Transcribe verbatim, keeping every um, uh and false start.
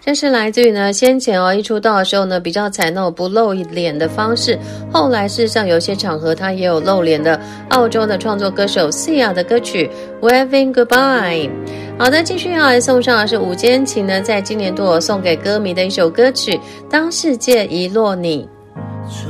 这是来自于呢先前哦一出道的时候呢比较采那种不露脸的方式，后来事实上有些场合他也有露脸的澳洲的创作歌手 Sia 的歌曲 Waving Goodbye。 好的，继续要来送上的是五间琴呢在今年度送给歌迷的一首歌曲《当世界遗落你》。